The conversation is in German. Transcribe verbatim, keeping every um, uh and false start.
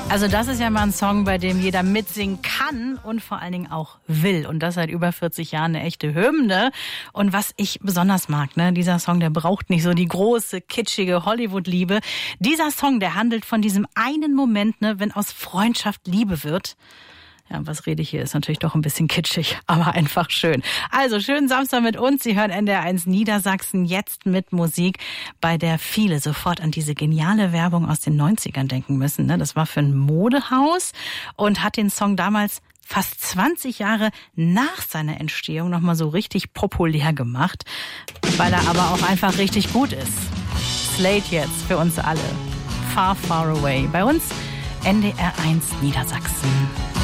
Also das ist ja mal ein Song, bei dem jeder mitsingen kann und vor allen Dingen auch will. Und das seit über vierzig Jahren, eine echte Hymne. Und was ich besonders mag, ne, dieser Song, der braucht nicht so die große, kitschige Hollywood-Liebe. Dieser Song, der handelt von diesem einen Moment, ne, wenn aus Freundschaft Liebe wird. Ja, was rede ich hier, ist natürlich doch ein bisschen kitschig, aber einfach schön. Also, schönen Samstag mit uns. Sie hören N D R eins Niedersachsen jetzt mit Musik, bei der viele sofort an diese geniale Werbung aus den neunzigern denken müssen. Das war für ein Modehaus und hat den Song damals fast zwanzig Jahre nach seiner Entstehung nochmal so richtig populär gemacht, weil er aber auch einfach richtig gut ist. Slade jetzt für uns alle. Far, far away. Bei uns N D R eins Niedersachsen.